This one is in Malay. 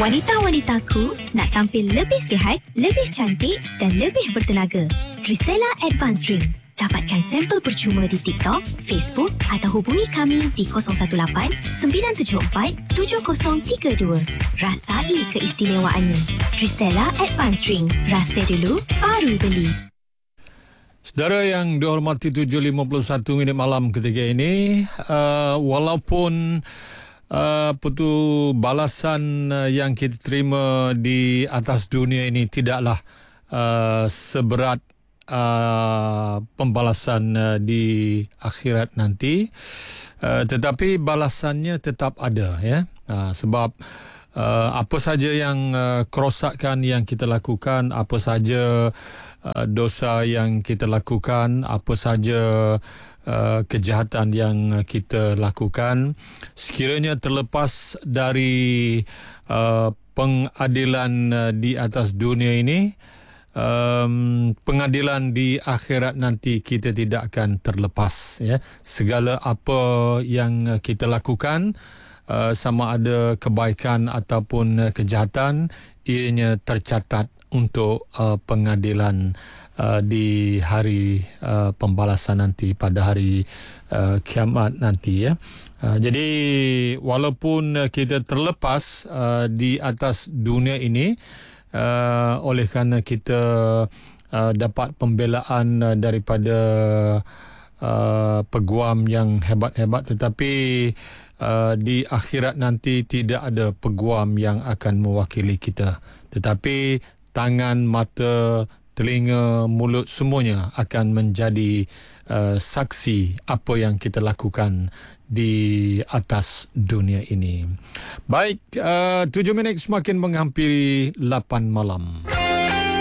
Wanita-wanitaku nak tampil lebih sihat, lebih cantik dan lebih bertenaga. Trisella Advanced Drink. Dapatkan sampel percuma di TikTok, Facebook atau hubungi kami di 018-974-7032. Rasai keistimewaannya. Trisella Advanced Drink. Rasa dulu, baru beli. Saudara yang dihormati, 7.51 minit malam ketika ini, walaupun balasan yang kita terima di atas dunia ini tidaklah seberat pembalasan di akhirat nanti, tetapi balasannya tetap ada, ya. Sebab apa saja yang kerosakan yang kita lakukan, apa saja dosa yang kita lakukan, apa saja kejahatan yang kita lakukan, sekiranya terlepas dari pengadilan di atas dunia ini, pengadilan di akhirat nanti kita tidak akan terlepas, ya. Segala apa yang kita lakukan, sama ada kebaikan ataupun kejahatan, ianya tercatat untuk pengadilan di hari pembalasan nanti, pada hari kiamat nanti, ya. Jadi walaupun kita terlepas di atas dunia ini, oleh kerana kita dapat pembelaan daripada peguam yang hebat-hebat, tetapi di akhirat nanti tidak ada peguam yang akan mewakili kita, tetapi tangan, mata, telinga, mulut, semuanya akan menjadi saksi apa yang kita lakukan di atas dunia ini. Baik, 7 minit semakin menghampiri 8 malam.